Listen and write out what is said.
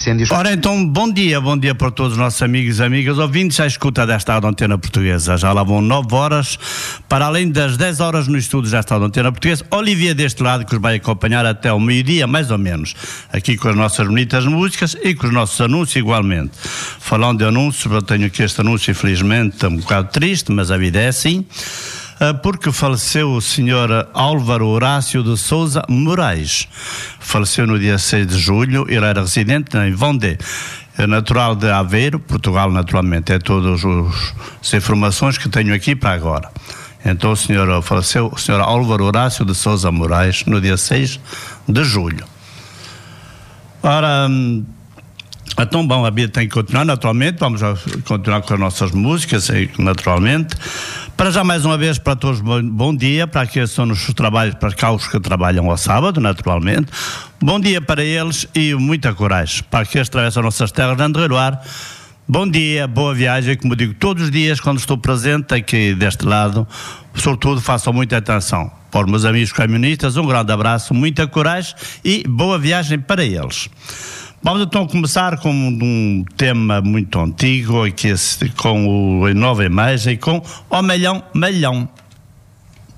incêndios. Ora então, bom dia para todos os nossos amigos e amigas ouvintes à escuta desta Rádio Antena Portuguesa. Já lá vão 9 horas, para além das 10 horas no estúdio desta Rádio Antena Portuguesa. Olivia deste lado, que os vai acompanhar até ao meio-dia, mais ou menos, aqui com as nossas bonitas músicas e com os nossos anúncios igualmente. Falando de anúncios, eu tenho aqui este anúncio, infelizmente, um bocado triste, mas a vida é assim, porque faleceu o Sr. Álvaro Horácio de Sousa Moraes. Faleceu no dia 6 de julho, ele era residente em Vendée, natural de Aveiro, Portugal, naturalmente. É todas as informações que tenho aqui para agora. Então faleceu o Sr. Álvaro Horácio de Sousa Moraes no dia 6 de julho. Ora, então, bom, a vida tem que continuar, naturalmente. Vamos continuar com as nossas músicas, naturalmente. Para já, mais uma vez, para todos, bom dia, para aqueles que estão nos seus trabalhos, para os que trabalham ao sábado, naturalmente. Bom dia para eles e muita coragem. Para aqueles que atravessam nossas terras de Andreiroar, bom dia, boa viagem, como digo todos os dias quando estou presente aqui deste lado. Sobretudo, façam muita atenção. Para os meus amigos camionistas, um grande abraço, muita coragem e boa viagem para eles. Vamos então começar com um tema muito antigo, aqui com a nova imagem, com o Melhão Melhão.